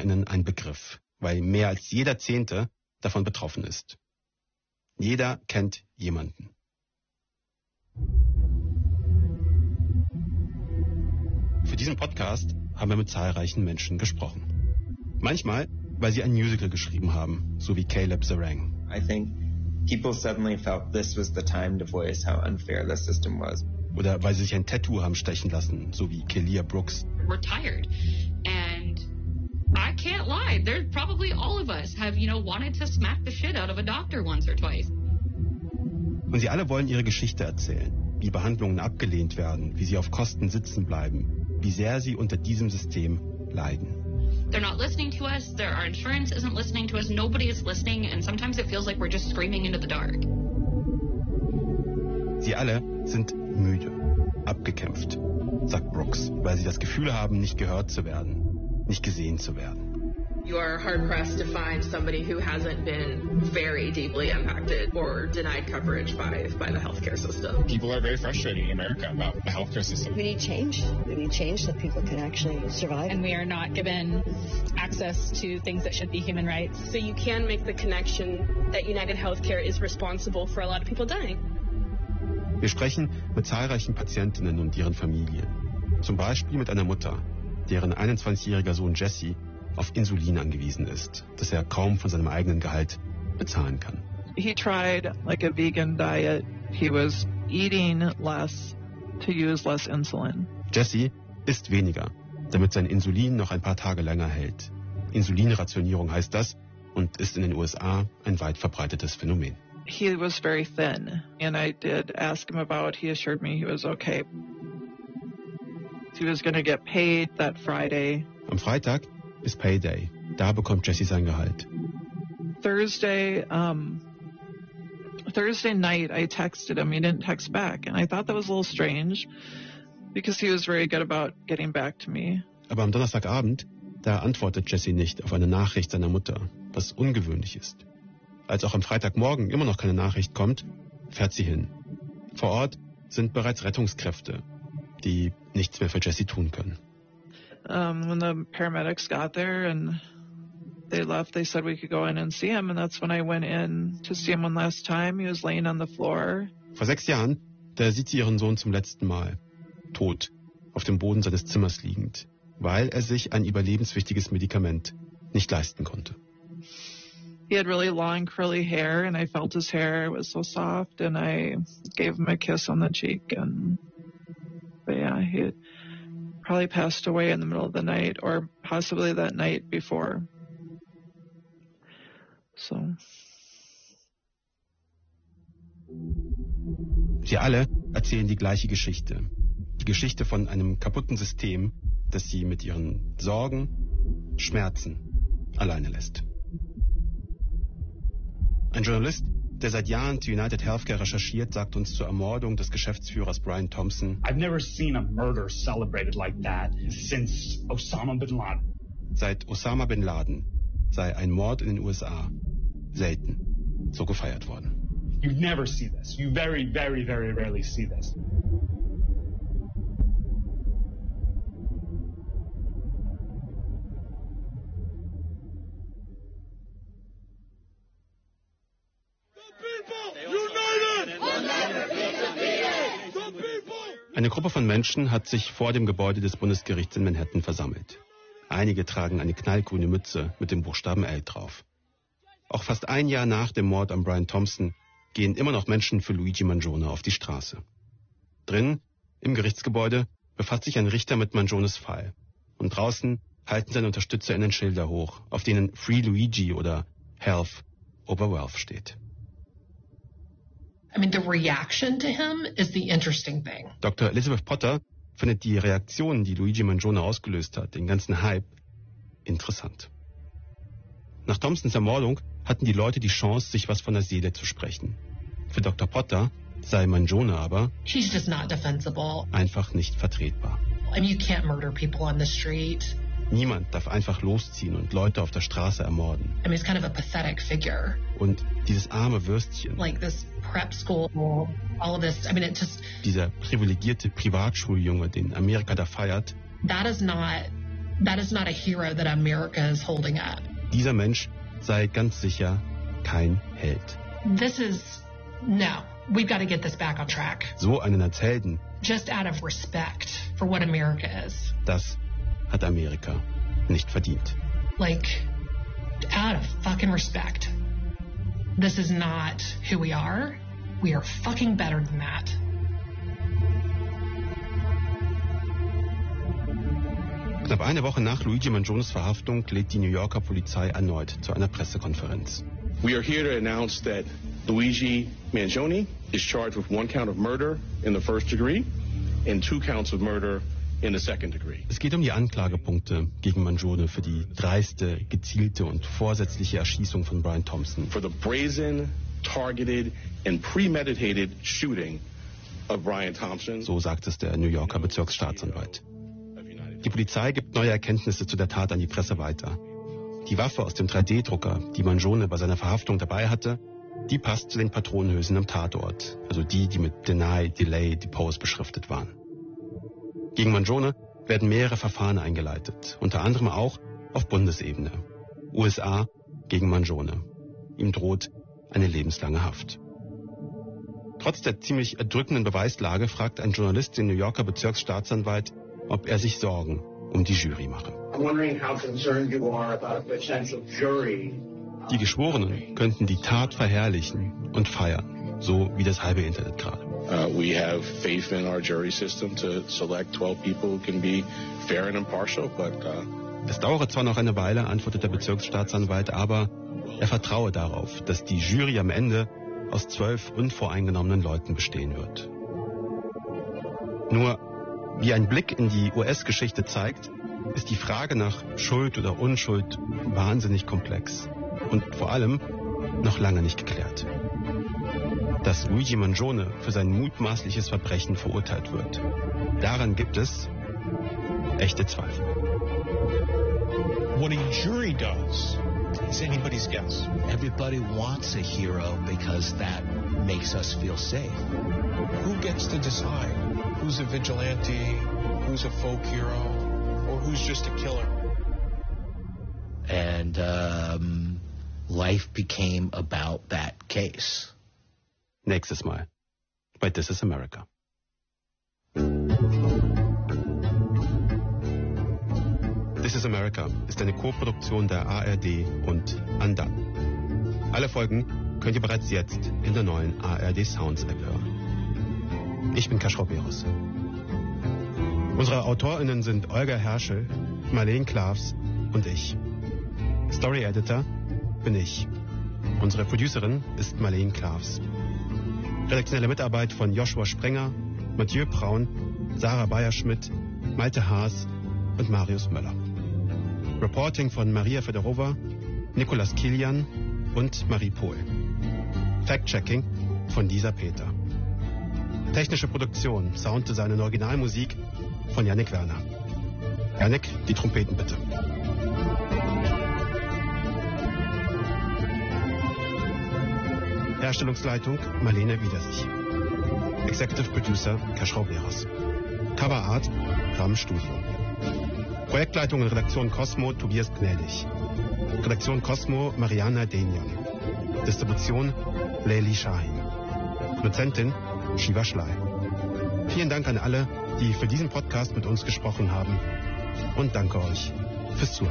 PatientInnen ein Begriff, weil mehr als jeder Zehnte davon betroffen ist. Jeder kennt jemanden. Für diesen Podcast haben wir mit zahlreichen Menschen gesprochen. Manchmal, weil sie ein Musical geschrieben haben, so wie Caleb Zarang. I think people suddenly felt this was the time to voice how unfair the system was. Oder weil sie sich ein Tattoo haben stechen lassen, so wie Kelia Brooks. We're tired. And I can't lie. There probably all of us have, wanted to smack the shit out of a doctor once or twice. Und sie alle wollen ihre Geschichte erzählen, wie Behandlungen abgelehnt werden, wie sie auf Kosten sitzen bleiben, wie sehr sie unter diesem System leiden. They're not listening to us. Our insurance isn't listening to us. Nobody is listening. And sometimes it feels like we're just screaming into the dark. Sie alle sind müde, abgekämpft, sagt Brooks, weil sie das Gefühl haben, nicht gehört zu werden, nicht gesehen zu werden. You are hard-pressed to find somebody who hasn't been very deeply impacted or denied coverage by the healthcare system. People are very frustrated in America about the healthcare system. We need change. We need change so people can actually survive. And we are not given access to things that should be human rights. So you can make the connection that United Healthcare is responsible for a lot of people dying. Wir sprechen mit zahlreichen Patientinnen und ihren Familien. Zum Beispiel mit einer Mutter, deren 21-jähriger Sohn Jesse auf Insulin angewiesen ist, das er kaum von seinem eigenen Gehalt bezahlen kann. He tried like a vegan diet. He was eating less to use less insulin. Jesse isst weniger, damit sein Insulin noch ein paar Tage länger hält. Insulinrationierung heißt das und ist in den USA ein weit verbreitetes Phänomen. He was very thin, and I did ask him about it. He assured me he was okay. He was going to get paid that Friday. Am Freitag ist Payday. Da bekommt Jesse sein Gehalt. Thursday night, I texted him. He didn't text back, and I thought that was a little strange because he was very good about getting back to me. Aber am Donnerstagabend, da antwortet Jesse nicht auf eine Nachricht seiner Mutter, was ungewöhnlich ist. Als auch am Freitagmorgen immer noch keine Nachricht kommt, fährt sie hin. Vor Ort sind bereits Rettungskräfte, die nichts mehr für Jesse tun können. When the paramedics got there and they left, they said we could go in and see him, and that's when I went in to see him one last time. He was laying on the floor. Vor 6 Jahren, da sieht sie ihren Sohn zum letzten Mal, tot, auf dem Boden seines Zimmers liegend, weil er sich ein überlebenswichtiges Medikament nicht leisten konnte. He had really long curly hair, and I felt his hair. It was so soft, and I gave him a kiss on the cheek. But yeah, he had probably passed away in the middle of the night, or possibly that night before. So. Sie alle erzählen die gleiche Geschichte. Die Geschichte von einem kaputten System, das sie mit ihren Sorgen, Schmerzen alleine lässt. Ein Journalist, der seit Jahren zu United Healthcare recherchiert, sagt uns zur Ermordung des Geschäftsführers Brian Thompson: I've never seen a murder celebrated like that since Osama bin Laden. Seit Osama bin Laden sei ein Mord in den USA selten so gefeiert worden. You never see this. You very, very, very rarely see this. Eine Gruppe von Menschen hat sich vor dem Gebäude des Bundesgerichts in Manhattan versammelt. Einige tragen eine knallgrüne Mütze mit dem Buchstaben L drauf. Auch fast ein Jahr nach dem Mord an Brian Thompson gehen immer noch Menschen für Luigi Mangione auf die Straße. Drin, im Gerichtsgebäude, befasst sich ein Richter mit Mangiones Fall. Und draußen halten seine UnterstützerInnen Schilder hoch, auf denen Free Luigi oder Health over Wealth steht. I mean, the reaction to him is the interesting thing. Dr. Elizabeth Potter findet die Reaktion, die Luigi Mangione ausgelöst hat, den ganzen Hype, interessant. Nach Thompsons Ermordung hatten die Leute die Chance, sich was von der Seele zu sprechen. Für Dr. Potter sei Mangione aber He's just not defensible. Einfach nicht vertretbar. I mean, you can't murder people on the street. Niemand darf einfach losziehen und Leute auf der Straße ermorden. I mean, it's kind of a pathetic figure. Und dieses arme Würstchen. Like this prep school, all of this. I mean, it just. Dieser privilegierte Privatschuljunge, den Amerika da feiert. That is not That is not a hero that America is holding up. Dieser Mensch sei ganz sicher kein Held. No, we've got to get this back on track. So einen als Helden. Just out of respect for what America is. Das hat Amerika nicht verdient. Like, out of fucking respect. This is not who we are. We are fucking better than that. Knapp eine Woche nach Luigi Mangiones Verhaftung lädt die New Yorker Polizei erneut zu einer Pressekonferenz. We are here to announce that Luigi Mangione is charged with 1 count of murder in the first degree and 2 counts of murder in the second degree. Es geht um die Anklagepunkte gegen Mangione für die dreiste, gezielte und vorsätzliche Erschießung von Brian Thompson. For the brazen, targeted and premeditated shooting of Brian Thompson. So sagt es der New Yorker Bezirksstaatsanwalt. Die Polizei gibt neue Erkenntnisse zu der Tat an die Presse weiter. Die Waffe aus dem 3D-Drucker, die Mangione bei seiner Verhaftung dabei hatte, die passt zu den Patronenhülsen am Tatort, also die mit Deny, Delay, Depose beschriftet waren. Gegen Mangione werden mehrere Verfahren eingeleitet, unter anderem auch auf Bundesebene. USA gegen Mangione. Ihm droht eine lebenslange Haft. Trotz der ziemlich erdrückenden Beweislage fragt ein Journalist den New Yorker Bezirksstaatsanwalt, ob er sich Sorgen um die Jury mache. Die Geschworenen könnten die Tat verherrlichen und feiern, so wie das halbe Internet gerade. We have faith in our jury system to select 12 people who can be fair and impartial, but es dauere zwar noch eine Weile, antwortet der Bezirksstaatsanwalt, aber er vertraue darauf, dass die Jury am Ende aus 12 unvoreingenommenen Leuten bestehen wird. Nur, wie ein Blick in die US-Geschichte zeigt, ist die Frage nach Schuld oder Unschuld wahnsinnig komplex und vor allem noch lange nicht geklärt. Dass Luigi Mangione für sein mutmaßliches Verbrechen verurteilt wird, daran gibt es echte Zweifel. What a jury does is anybody's guess. Everybody wants a hero because that makes us feel safe. Who gets to decide who's a vigilante, who's a folk hero, or who's just a killer? And life became about that case. Nächstes Mal bei This is America. This is America ist eine Co-Produktion der ARD und Undone. Alle Folgen könnt ihr bereits jetzt in der neuen ARD Sounds App hören. Ich bin Kaspar Berus. Unsere AutorInnen sind Olga Herschel, Marlene Klavs und ich. Story Editor bin ich. Unsere Producerin ist Marlene Klavs. Redaktionelle Mitarbeit von Joshua Sprenger, Mathieu Braun, Sarah Bayer-Schmidt, Malte Haas und Marius Möller. Reporting von Maria Fedorova, Nikolas Kilian und Marie Pohl. Fact-Checking von Lisa Peter. Technische Produktion, Sounddesign und Originalmusik von Yannick Werner. Yannick, die Trompeten bitte. Herstellungsleitung Marlene Wiedersich. Executive Producer Kaspar Berus. Cover Art Ram Studio. Projektleitung und Redaktion Cosmo Tobias Gnädig. Redaktion Cosmo Mariana Denion. Distribution Leili Shahin. Produzentin Shiva Schley. Vielen Dank an alle, die für diesen Podcast mit uns gesprochen haben. Und danke euch fürs Zuhören.